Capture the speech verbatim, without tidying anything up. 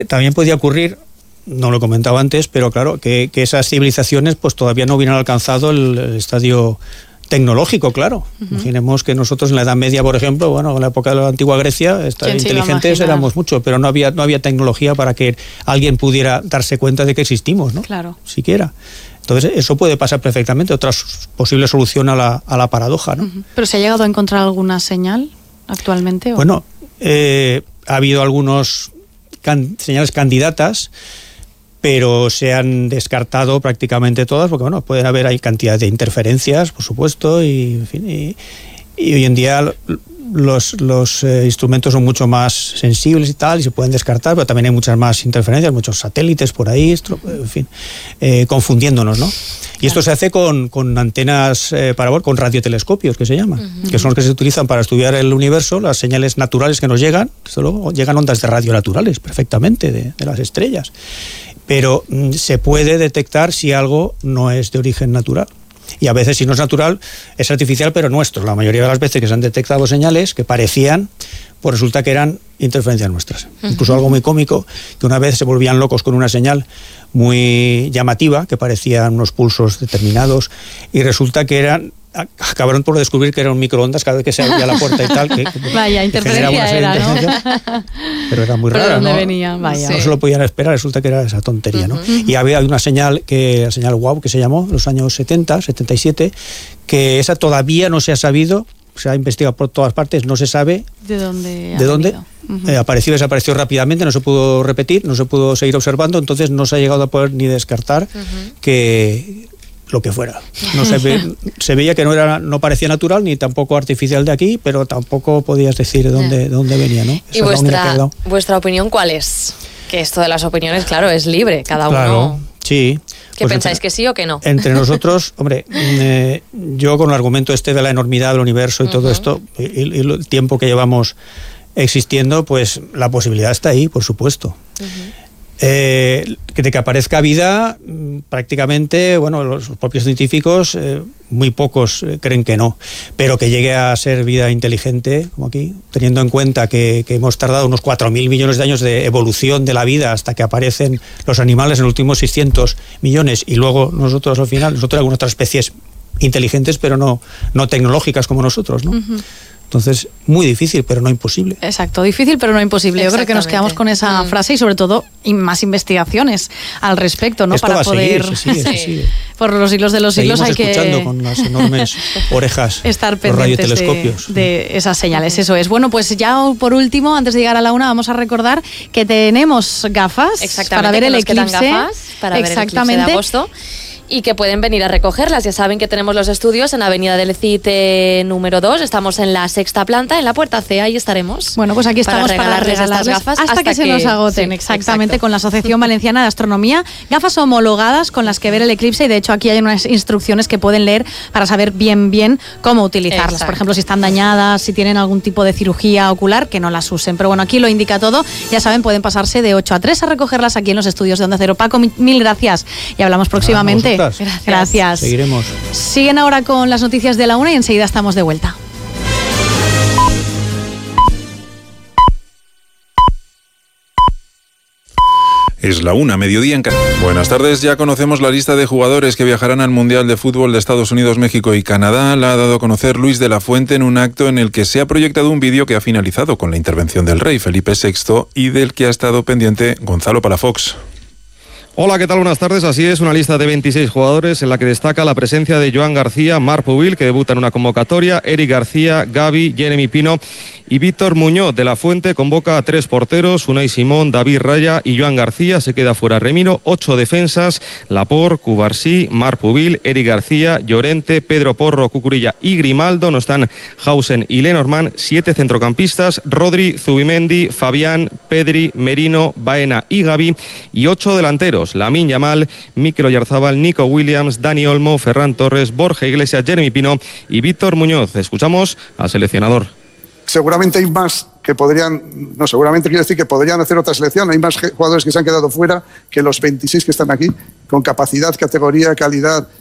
También podía ocurrir, no lo he comentado antes, pero claro, que, que esas civilizaciones pues todavía no hubieran alcanzado el, el estadio tecnológico, claro. Uh-huh. Imaginemos que nosotros en la Edad Media, por ejemplo, bueno, en la época de la antigua Grecia, inteligentes éramos mucho, pero no había, no había tecnología para que alguien pudiera darse cuenta de que existimos, ¿no? Claro. Siquiera. Entonces, eso puede pasar perfectamente, otra posible solución a la, a la paradoja, ¿no? Uh-huh. ¿Pero se ha llegado a encontrar alguna señal actualmente? ¿o? Bueno, eh, ha habido algunos can, señales candidatas, pero se han descartado prácticamente todas, porque bueno, pueden haber, hay cantidad de interferencias, por supuesto, y, en fin, y, y hoy en día los, los eh, instrumentos son mucho más sensibles y tal, y se pueden descartar, pero también hay muchas más interferencias, muchos satélites por ahí, estro, en fin, eh, confundiéndonos, ¿no? Y esto se hace con, con antenas eh, parabólicas, con radiotelescopios, que se llaman, uh-huh. que son los que se utilizan para estudiar el universo, las señales naturales que nos llegan, solo llegan ondas de radio naturales, perfectamente, de, de las estrellas. Pero mm, se puede detectar si algo no es de origen natural. Y a veces, si no es natural, es artificial, pero nuestro. La mayoría de las veces que se han detectado señales que parecían, pues resulta que eran interferencias nuestras. Uh-huh. Incluso algo muy cómico, que una vez se volvían locos con una señal muy llamativa, que parecían unos pulsos determinados, y resulta que eran... acabaron por descubrir que era un microondas cada vez que se abría la puerta y tal. Que, que vaya, interferencia era, ¿no? Pero era muy ¿Pero rara, dónde ¿no? venía? Vaya. No se lo podían esperar, resulta que era esa tontería, ¿no? Uh-huh. Y había una señal, que la señal WOW, que se llamó en los años setenta, setenta y siete, que esa todavía no se ha sabido, se ha investigado por todas partes, no se sabe de dónde, de dónde uh-huh. eh, apareció y desapareció rápidamente, no se pudo repetir, no se pudo seguir observando, entonces no se ha llegado a poder ni descartar uh-huh. que... lo que fuera. No se, ve, se veía que no era, no parecía natural ni tampoco artificial de aquí, pero tampoco podías decir de dónde, de dónde venía, ¿no? Esa ¿Y vuestra, vuestra opinión cuál es? Que esto de las opiniones, claro, es libre, cada claro, uno... Sí. ¿Qué pues pensáis, entre, que sí o que no? Entre nosotros, hombre, eh, yo con el argumento este de la enormidad del universo y uh-huh. todo esto, y, y el tiempo que llevamos existiendo, pues la posibilidad está ahí, por supuesto. Uh-huh. Eh, que de que aparezca vida, prácticamente, bueno, los propios científicos, eh, muy pocos eh, creen que no, pero que llegue a ser vida inteligente, como aquí, teniendo en cuenta que, que hemos tardado unos cuatro mil millones de años de evolución de la vida hasta que aparecen los animales en los últimos seiscientos millones, y luego nosotros al final, nosotros algunas otras especies inteligentes, pero no, no tecnológicas como nosotros, ¿no? Uh-huh. Entonces, muy difícil, pero no imposible. Exacto, difícil, pero no imposible. Yo creo que nos quedamos con esa mm. frase y sobre todo más investigaciones al respecto, ¿no? Esto para va poder a seguir, se sigue, sí. se sigue. Por los siglos de los siglos Seguimos hay escuchando que con las enormes orejas estar los pendientes radiotelescopios de, de esas señales. Eso es. Bueno, pues ya por último, antes de llegar a la una, vamos a recordar que tenemos gafas para ver el eclipse. Gafas para Exactamente. ver el eclipse de agosto. Y que pueden venir a recogerlas. Ya saben que tenemos los estudios en Avenida del Cid eh, número dos. Estamos en la sexta planta, en la puerta C. Ahí estaremos. Bueno, pues aquí estamos para regalarles, para regalarles estas gafas hasta, hasta que, que se nos agoten. Sí, exactamente, exacto. Con la Asociación Valenciana de Astronomía. Gafas homologadas con las que ver el eclipse. Y de hecho aquí hay unas instrucciones que pueden leer para saber bien, bien cómo utilizarlas. Exacto. Por ejemplo, si están dañadas, si tienen algún tipo de cirugía ocular, que no las usen. Pero bueno, aquí lo indica todo. Ya saben, pueden pasarse de ocho a tres a recogerlas aquí en los estudios de Onda Cero. Paco, mil gracias. Y hablamos próximamente. Ah, gracias. gracias. Seguiremos. Siguen ahora con las noticias de la una y enseguida estamos de vuelta. Es la una, mediodía en Canadá. Buenas tardes, ya conocemos la lista de jugadores que viajarán al Mundial de Fútbol de Estados Unidos, México y Canadá. La ha dado a conocer Luis de la Fuente en un acto en el que se ha proyectado un vídeo que ha finalizado con la intervención del rey Felipe sexto y del que ha estado pendiente Gonzalo Palafox. Hola, ¿qué tal? Buenas tardes. Así es, una lista de veintiséis jugadores en la que destaca la presencia de Joan García, Marc Pubil, que debuta en una convocatoria, Eric García, Gavi, Jeremy Pino y Víctor Muñoz. De la Fuente convoca a tres porteros, Unai Simón, David Raya y Joan García. Se queda fuera Remiro, ocho defensas, Laporte, Cubarsí, Marc Pubil, Eric García, Llorente, Pedro Porro, Cucurilla y Grimaldo. No están Hausen y Lenormand. Siete centrocampistas, Rodri, Zubimendi, Fabián, Pedri, Merino, Baena y Gavi. Y ocho delanteros, Lamine Yamal, Mikel Oyarzabal, Nico Williams, Dani Olmo, Ferran Torres, Borja Iglesias, Jeremy Pino y Víctor Muñoz. Escuchamos al seleccionador. Seguramente hay más que podrían, no, seguramente quiero decir que podrían hacer otra selección. Hay más jugadores que se han quedado fuera que los veintiséis que están aquí, con capacidad, categoría, calidad